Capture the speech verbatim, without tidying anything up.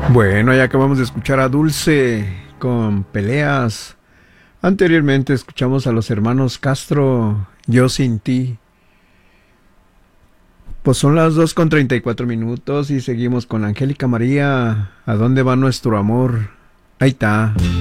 Bueno, ya acabamos de escuchar a Dulce con Peleas. Anteriormente escuchamos a los hermanos Castro, Yo sin ti. Pues son las dos con treinta y cuatro minutos y seguimos con Angélica María. ¿A dónde va nuestro amor? Ahí está.